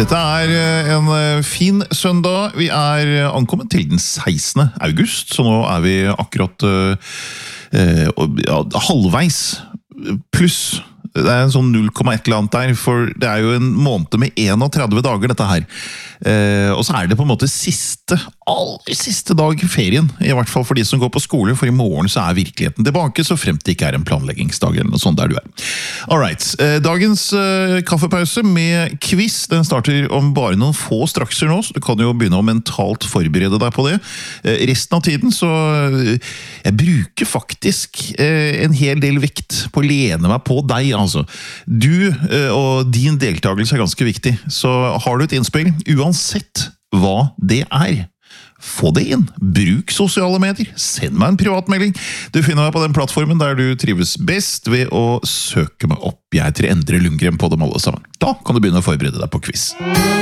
Dette en fin søndag. Vi ankommet til den 16. august, så nå vi akkurat halvveis pluss. Det en sånn 0,1 eller annet der, for det jo en måned med 31 dager dette her. Og så det på en måte aller siste dag i ferien, i hvert fall for de som går på skole, for i morgen så virkeligheten tilbake, så fremt det ikke en planleggingsdag eller noe sånt der du Alright, dagens kaffepause med quiz, den starter om bare noen få strakser nå, så du kan jo begynne å mentalt forberede deg på det. Resten av tiden så jeg bruker faktisk en hel del vekt på å lene meg på deg, altså. Du og din deltakelse ganske viktig, så har du et innspill, uansett hva det få det inn. Bruk sosiale medier. Send meg en privatmelding. Du finner meg på den plattformen der du trives best ved å søke meg opp. Jeg heter Endre Lundgren på dem alle sammen. Da kan du begynne å forberede deg på quiz.